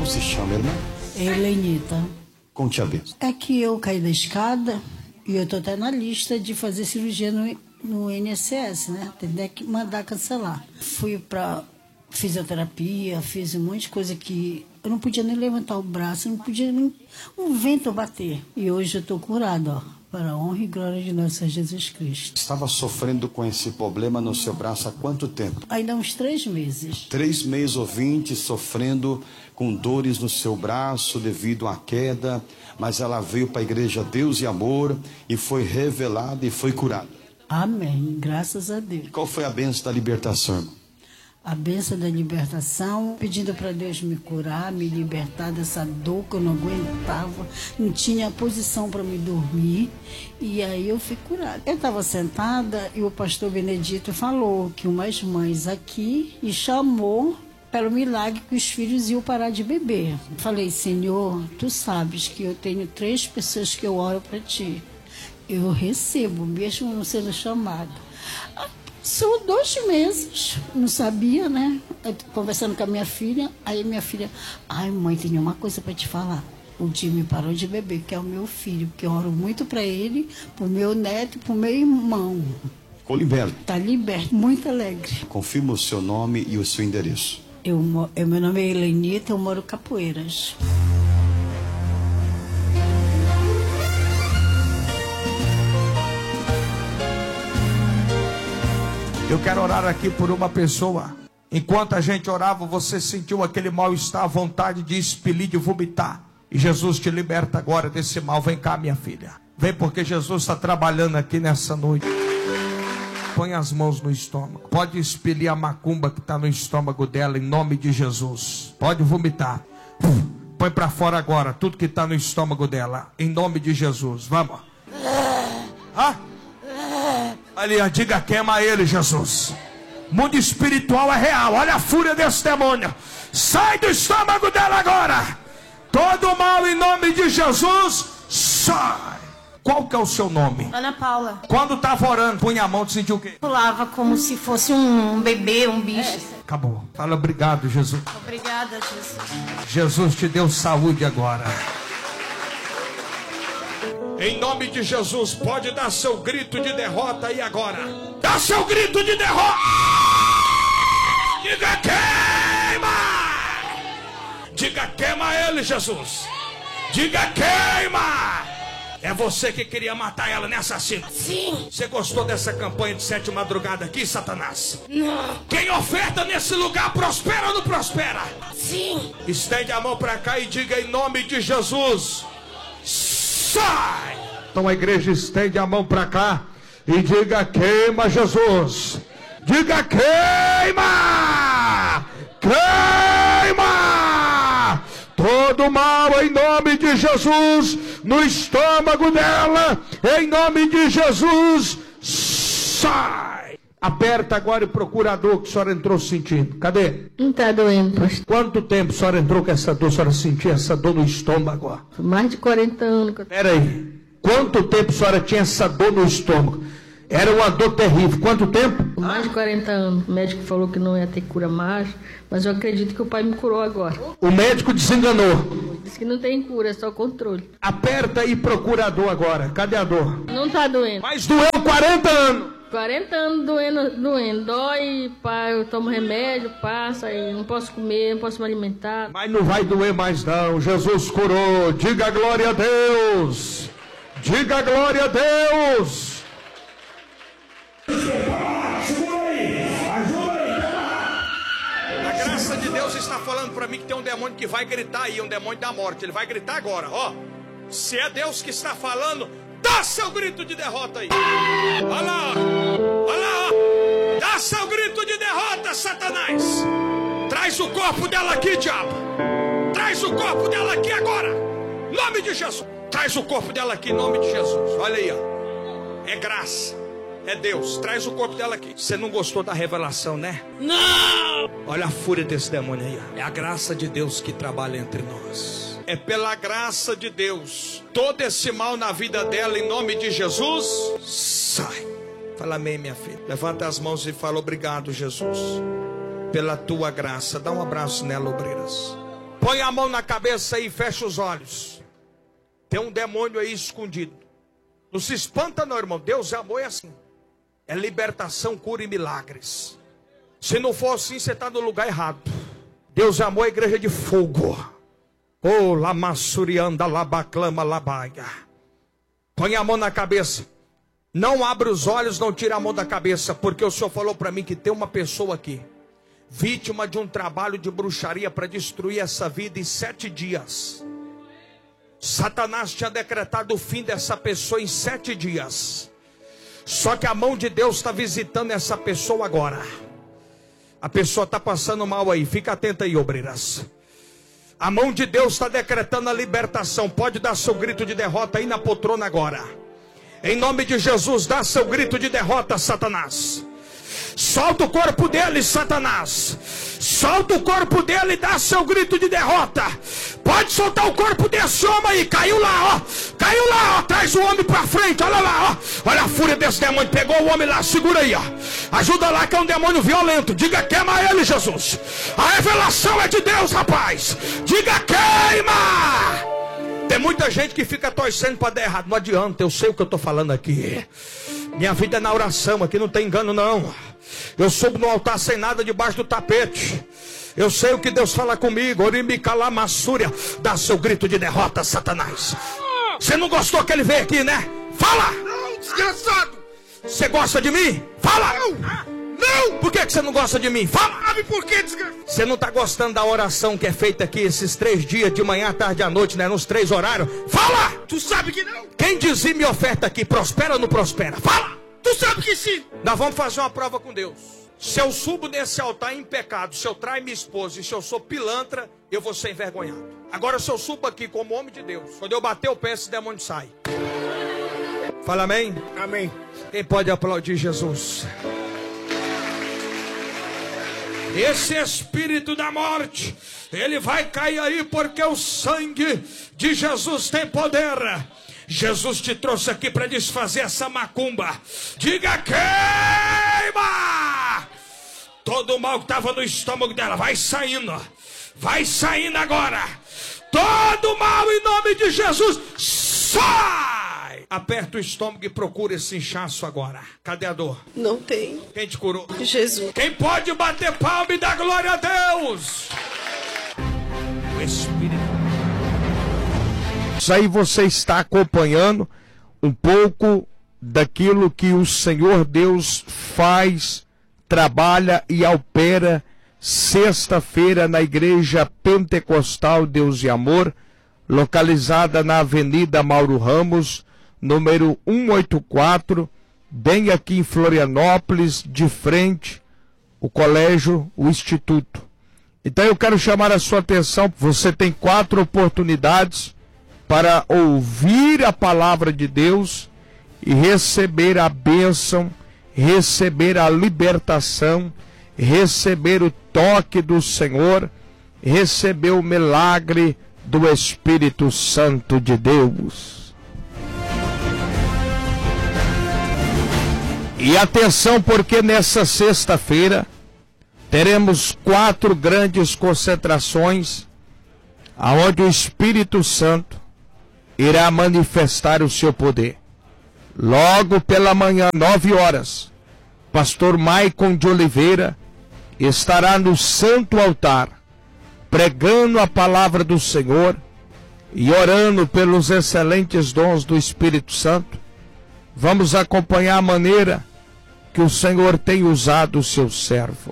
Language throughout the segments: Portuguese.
Como se chama, irmã? Helenita. Conte a bênção. É que eu caí da escada e eu tô até na lista de fazer cirurgia no INSS, né? Tem que mandar cancelar. Fui pra fisioterapia, fiz um monte de coisa que eu não podia nem levantar o braço, não podia nem um vento bater. E hoje eu tô curada, ó. Para a honra e glória de nosso Senhor Jesus Cristo. Estava sofrendo com esse problema no seu braço há quanto tempo? Ainda uns 3 meses. 3 meses ou 20, sofrendo com dores no seu braço devido à queda, mas ela veio para a igreja Deus e Amor e foi revelada e foi curada. Amém, graças a Deus. Qual foi a bênção da libertação, irmão? A bênção da libertação, pedindo para Deus me curar, me libertar dessa dor que eu não aguentava, não tinha posição para me dormir, e aí eu fui curada. Eu estava sentada e o pastor Benedito falou que umas mães aqui e chamou pelo milagre que os filhos iam parar de beber. Falei, Senhor, tu sabes que eu tenho 3 pessoas que eu oro para ti. Eu recebo, mesmo não sendo chamado. São 2 meses, não sabia, né? Eu conversando com a minha filha, aí minha filha, ai mãe, tem uma coisa para te falar. O Jimmy parou de beber, que é o meu filho, que eu oro muito para ele, pro meu neto e pro meu irmão. Ficou liberto. Tá liberto, muito alegre. Confirma o seu nome e o seu endereço. Meu nome é Helenita, eu moro em Capoeiras. Eu quero orar aqui por uma pessoa. Enquanto a gente orava, você sentiu aquele mal-estar, a vontade de expelir, de vomitar. E Jesus te liberta agora desse mal. Vem cá, minha filha. Vem, porque Jesus está trabalhando aqui nessa noite. Põe as mãos no estômago. Pode expelir a macumba que está no estômago dela, em nome de Jesus. Pode vomitar. Põe para fora agora tudo que está no estômago dela, em nome de Jesus. Vamos. Ali, diga, queima ele, Jesus. Mundo espiritual é real. Olha a fúria desse demônio. Sai do estômago dela agora. Todo mal em nome de Jesus, sai. Qual que é o seu nome? Ana Paula. Quando estava orando, punha a mão, tu sentiu o quê? Pulava como se fosse um bebê, um bicho. Acabou. Fala obrigado, Jesus. Obrigada, Jesus. Jesus te deu saúde agora. Em nome de Jesus, pode dar seu grito de derrota aí agora. Dá seu grito de derrota. Diga queima. Diga queima ele, Jesus. Diga queima. É você que queria matar ela, né, assassino? Sim. Você gostou dessa campanha de 7 madrugada aqui, Satanás? Não. Quem oferta nesse lugar prospera ou não prospera? Sim. Estende a mão para cá e diga em nome de Jesus. Sai! Então a igreja estende a mão para cá e diga queima, Jesus. Diga queima! Queima! Todo mal em nome de Jesus no estômago dela, em nome de Jesus, sai! Aperta agora o procurador que a senhora entrou sentindo. Cadê? Não está doendo, pastor. Quanto tempo a senhora entrou com essa dor? A senhora sentia essa dor no estômago? Ó? Mais de 40 anos. Espera aí. Quanto tempo a senhora tinha essa dor no estômago? Era uma dor terrível. Quanto tempo? Mais de 40 anos. O médico falou que não ia ter cura mais, mas eu acredito que o pai me curou agora. O médico desenganou. Disse que não tem cura, é só controle. Aperta aí, procurador, agora. Cadê a dor? Não está doendo. Mas doeu 40 anos. 40 anos doendo. Dói, pai, eu tomo remédio, passa, e não posso comer, não posso me alimentar. Mas não vai doer mais não. Jesus curou. Diga glória a Deus. Diga glória a Deus. A graça de Deus está falando para mim que tem um demônio que vai gritar aí, um demônio da morte. Ele vai gritar agora, ó. Se é Deus que está falando, dá seu grito de derrota aí. Olha lá, olha lá. Dá seu grito de derrota, Satanás. Traz o corpo dela aqui, diabo. Traz o corpo dela aqui agora. Em nome de Jesus. Traz o corpo dela aqui, em nome de Jesus. Olha aí, ó. É graça. É Deus. Traz o corpo dela aqui. Você não gostou da revelação, né? Não! Olha a fúria desse demônio aí, ó. É a graça de Deus que trabalha entre nós. É pela graça de Deus. Todo esse mal na vida dela, em nome de Jesus, sai. Fala amém, minha filha. Levanta as mãos e fala obrigado, Jesus, pela tua graça. Dá um abraço nela, obreiras. Põe a mão na cabeça e fecha os olhos. Tem um demônio aí escondido. Não se espanta não, irmão. Deus é amor, é assim. É libertação, cura e milagres. Se não for assim, você está no lugar errado. Deus é amor, é igreja de fogo. Oh, lamassurianda, labaclama, labaia. Põe a mão na cabeça. Não abre os olhos, não tira a mão da cabeça, porque o Senhor falou para mim que tem uma pessoa aqui, vítima de um trabalho de bruxaria para destruir essa vida em 7 dias. Satanás tinha decretado o fim dessa pessoa em 7 dias. Só que a mão de Deus está visitando essa pessoa agora. A pessoa está passando mal aí, fica atenta aí, obreiras. A mão de Deus está decretando a libertação. Pode dar seu grito de derrota aí na poltrona agora. Em nome de Jesus, dá seu grito de derrota, Satanás. Solta o corpo dele, Satanás. Solta o corpo dele e dá seu grito de derrota. Pode soltar o corpo desse homem aí. Caiu lá, ó. Caiu lá, ó. Traz o homem pra frente, olha lá, ó. Olha a fúria desse demônio. Pegou o homem lá, segura aí, ó. Ajuda lá que é um demônio violento. Diga, queima ele, Jesus. A revelação é de Deus, rapaz. Diga, queima. Tem muita gente que fica torcendo para dar errado. Não adianta, eu sei o que eu estou falando aqui. Minha vida é na oração, aqui não tem engano não. Eu subo no altar sem nada debaixo do tapete. Eu sei o que Deus fala comigo. Orimicalamassúria. Dá seu grito de derrota, Satanás. Você não gostou que ele veio aqui, né? Fala! Não, desgraçado! Você gosta de mim? Fala! Não! Por que você não gosta de mim? Fala! Sabe por que, desgraçado? Você não está gostando da oração que é feita aqui esses 3 dias, de manhã, tarde e à noite, né? Nos 3 horários? Fala! Tu sabe que não? Quem dizime e oferta aqui, prospera ou não prospera? Fala! Tu sabe que sim! Nós vamos fazer uma prova com Deus. Se eu subo nesse altar em pecado, se eu traio minha esposa e se eu sou pilantra, eu vou ser envergonhado. Agora se eu subo aqui como homem de Deus, quando eu bater o pé, esse demônio sai. Fala amém? Amém. Quem pode aplaudir Jesus? Esse espírito da morte, ele vai cair aí porque o sangue de Jesus tem poder. Jesus te trouxe aqui para desfazer essa macumba. Diga, queima! Todo o mal que estava no estômago dela vai saindo. Vai saindo agora. Todo o mal em nome de Jesus sai! Aperta o estômago e procura esse inchaço agora. Cadê a dor? Não tem. Quem te curou? Jesus. Quem pode bater palma e dar glória a Deus? O Espírito. Isso aí você está acompanhando um pouco daquilo que o Senhor Deus faz, trabalha e opera sexta-feira na Igreja Pentecostal Deus e Amor, localizada na Avenida Mauro Ramos, número 184, bem aqui em Florianópolis, de frente o colégio, o instituto. Então eu quero chamar a sua atenção, você tem 4 oportunidades para ouvir a palavra de Deus e receber a bênção, receber a libertação, receber o toque do Senhor, receber o milagre do Espírito Santo de Deus. E atenção, porque nessa sexta-feira teremos 4 grandes concentrações, aonde o Espírito Santo irá manifestar o seu poder. Logo pela manhã, 9 horas, pastor Maicon de Oliveira estará no santo altar, pregando a palavra do Senhor e orando pelos excelentes dons do Espírito Santo. Vamos acompanhar a maneira que o Senhor tem usado o seu servo.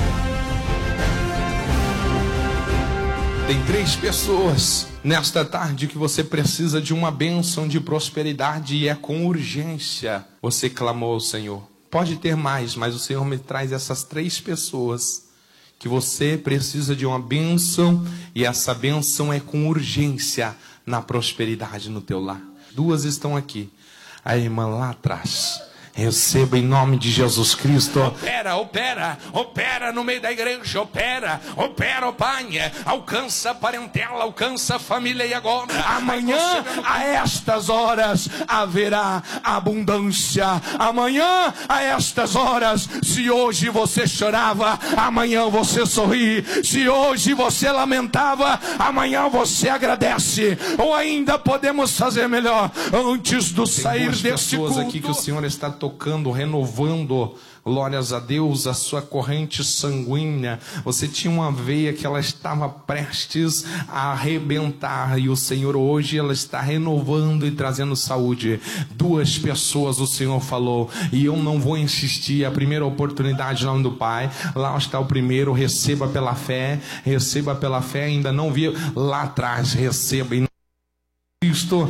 Tem 3 pessoas nesta tarde que você precisa de uma bênção de prosperidade e é com urgência. Você clamou ao Senhor. Pode ter mais, mas o Senhor me traz essas 3 pessoas que você precisa de uma bênção e essa bênção é com urgência na prosperidade no teu lar. 2 estão aqui. A irmã lá atrás. Receba em nome de Jesus Cristo. Opera no meio da igreja, opera, ó Pai. Alcança a parentela, alcança a família e agora. Amanhã, a estas horas, haverá abundância. Amanhã, a estas horas, se hoje você chorava, amanhã você sorri. Se hoje você lamentava, amanhã você agradece. Ou ainda podemos fazer melhor, antes do sair desse culto. Aqui que o Senhor está tocando, renovando, glórias a Deus, a sua corrente sanguínea. Você tinha uma veia que ela estava prestes a arrebentar, e o Senhor hoje ela está renovando e trazendo saúde. 2 pessoas o Senhor falou, e eu não vou insistir. A primeira oportunidade em nome do Pai, lá está o primeiro. Receba pela fé, ainda não vi lá atrás, receba em Cristo.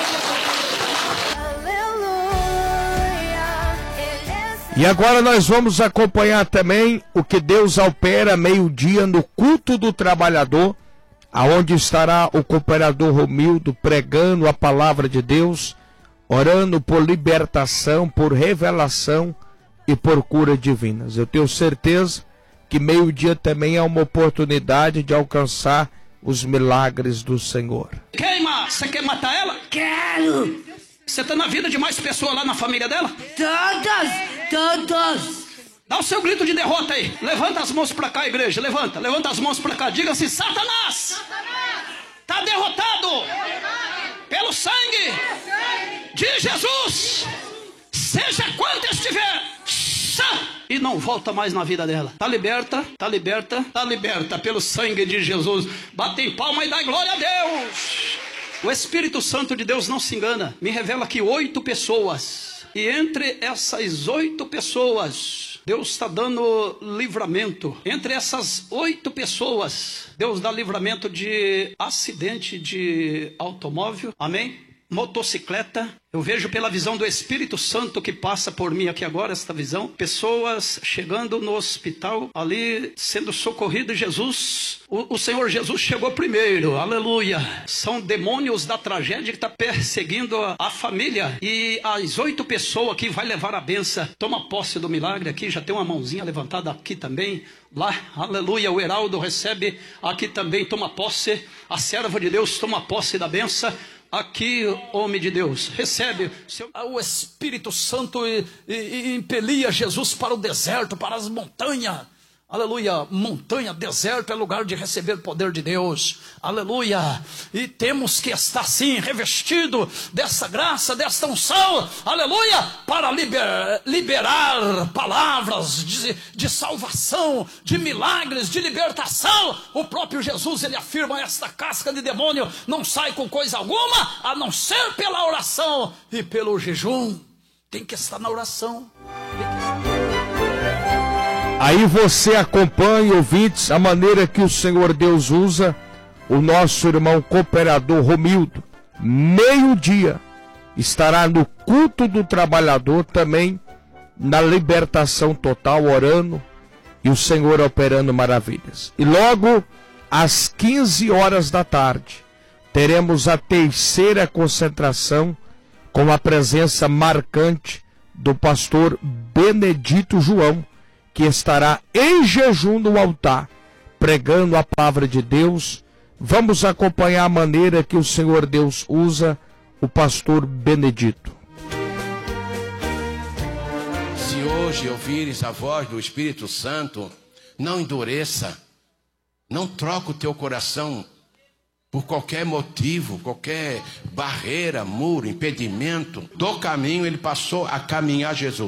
E agora nós vamos acompanhar também o que Deus opera meio-dia no culto do trabalhador, aonde estará o cooperador Romildo pregando a palavra de Deus, orando por libertação, por revelação e por cura divinas. Eu tenho certeza que meio-dia também é uma oportunidade de alcançar os milagres do Senhor. Queima! Você quer matar ela? Quero! Você está na vida de mais pessoas lá na família dela? Todos! Dá o seu grito de derrota aí. Levanta as mãos para cá, igreja. Levanta as mãos para cá. Diga assim: Satanás! Está derrotado! Pelo sangue de Jesus! Seja quanto estiver! E não volta mais na vida dela. Está liberta, está liberta, está liberta pelo sangue de Jesus. Bate em palma e dá glória a Deus. O Espírito Santo de Deus não se engana. Me revela que 8 pessoas. E entre essas 8 pessoas, Deus está dando livramento. Entre essas 8 pessoas, Deus dá livramento de acidente de automóvel. Amém? Motocicleta. Eu vejo pela visão do Espírito Santo que passa por mim aqui agora, esta visão. Pessoas chegando no hospital, ali sendo socorrido. Jesus, o Senhor Jesus chegou primeiro, aleluia. São demônios da tragédia que está perseguindo a família. E as 8 pessoas que vai levar a benção, toma posse do milagre aqui. Já tem uma mãozinha levantada aqui também. Lá, aleluia, o Heraldo recebe aqui também, toma posse. A serva de Deus toma posse da benção. Aqui, homem de Deus, recebe o Espírito Santo e impelia Jesus para o deserto, para as montanhas. Aleluia, montanha, deserto é lugar de receber poder de Deus. Aleluia, e temos que estar assim, revestido dessa graça, desta unção. Aleluia, para liberar palavras de salvação, de milagres, de libertação. O próprio Jesus, ele afirma: esta casca de demônio não sai com coisa alguma, a não ser pela oração e pelo jejum. Tem que estar na oração. Aí você acompanha, ouvintes, a maneira que o Senhor Deus usa o nosso irmão cooperador Romildo. Meio-dia estará no culto do trabalhador, também na libertação total, orando e o Senhor operando maravilhas. E logo às 15 horas da tarde teremos a terceira concentração com a presença marcante do pastor Benedito João, que estará em jejum no altar, pregando a palavra de Deus. Vamos acompanhar a maneira que o Senhor Deus usa o pastor Benedito. Se hoje ouvires a voz do Espírito Santo, não endureça, não troca o teu coração por qualquer motivo, qualquer barreira, muro, impedimento. Do caminho ele passou a caminhar Jesus.